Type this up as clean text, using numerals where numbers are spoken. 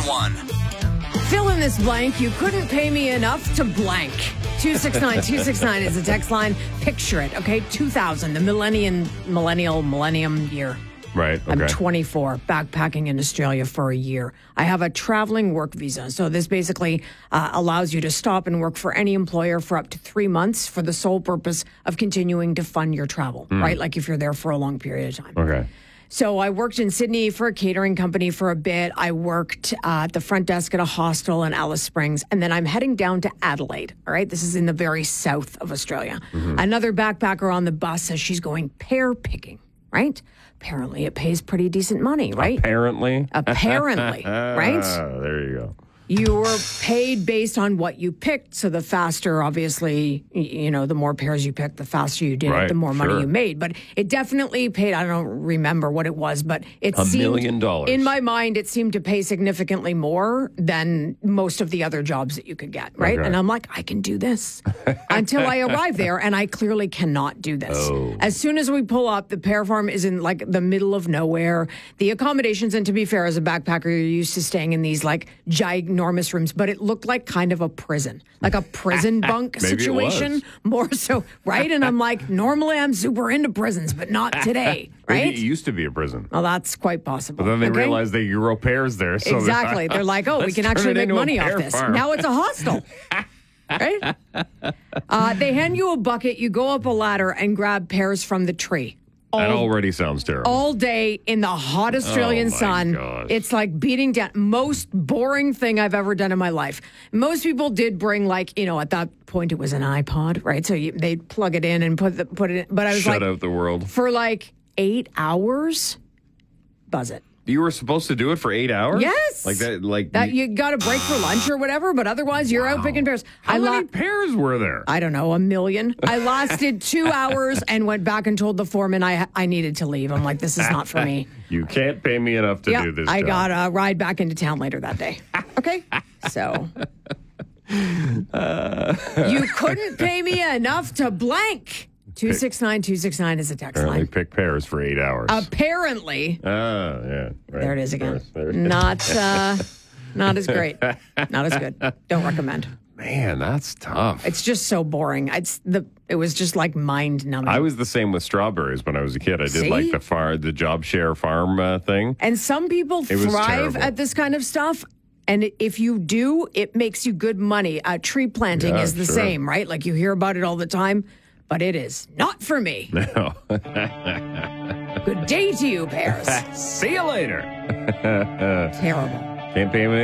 911. Fill in this blank. You couldn't pay me enough to blank. 269-269 is the text line. Picture it, okay? 2000, the millennium year. Right. Okay. I'm 24, backpacking in Australia for a year. I have a traveling work visa. So this basically allows you to stop and work for any employer for up to 3 months for the sole purpose of continuing to fund your travel, right? Like if you're there for a long period of time. Okay. So I worked in Sydney for a catering company for a bit. I worked at the front desk at a hostel in Alice Springs. And then I'm heading down to Adelaide. All right. This is in the very south of Australia. Another backpacker on the bus says she's going pear picking, right? Apparently it pays pretty decent money, right? Apparently, right? There you go. You were paid based on what you picked. So the faster, obviously, the more pairs you picked, the faster you did it, the more money you made. But it definitely paid. I don't remember what it was, but it seemed $1 million. In my mind, it seemed to pay significantly more than most of the other jobs that you could get, right? Okay. And I'm like, I can do this until I arrive there, and I clearly cannot do this. Oh. As soon as we pull up, the pear farm is in like the middle of nowhere. The accommodations, and to be fair, as a backpacker, you're used to staying in these like ginormous rooms, but it looked like kind of a prison, like a prison bunk situation, more so, right? And I'm like, normally I'm super into prisons, but not today, right? Maybe it used to be a prison. Well, that's quite possible. But then they realized they grow pears there. So exactly. They're like, oh, we can actually make money off this. Farm. Now it's a hostel. Right? They hand you a bucket, you go up a ladder and grab pears from the tree. That already sounds terrible. All day in the hot Australian sun. Gosh. It's like beating down. Most boring thing I've ever done in my life. Most people did bring at that point it was an iPod, right? So they'd plug it in and put it in. But I was Shut out the world. For like 8 hours, buzz it. You were supposed to do it for 8 hours? Yes. Like that, you got a break for lunch or whatever, but otherwise you're out picking pears. How many pears were there? I don't know, 1 million. I lasted 2 hours and went back and told the foreman I needed to leave. I'm like, this is not for me. You can't pay me enough to do this I job. got a ride back into town later that day. Okay? So. You couldn't pay me enough to blank. 269-269 is a text Apparently line. pick pears for 8 hours. Apparently. Yeah. Right. There it is again. There. Not as great. Not as good. Don't recommend. Man, that's tough. It's just so boring. It was just like mind numbing. I was the same with strawberries when I was a kid. I did See? like the job share farm thing. And some people was thrive terrible. at this kind of stuff. And if you do, it makes you good money. Tree planting is the same, right? Like you hear about it all the time. But it is not for me. No. Good day to you, pears. See you later. Terrible. Can't pay me